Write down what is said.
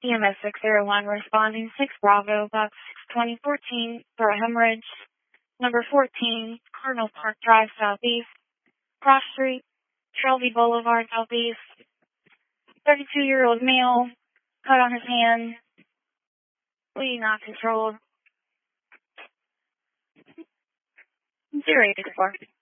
EMS 601 responding 6 Bravo, box 2014 for a hemorrhage. Number 14, Cardinal Park Drive, Southeast. Cross Street, Shelby Boulevard, Southeast. 32-year-old male, cut on his hand. Bleeding not controlled. 084.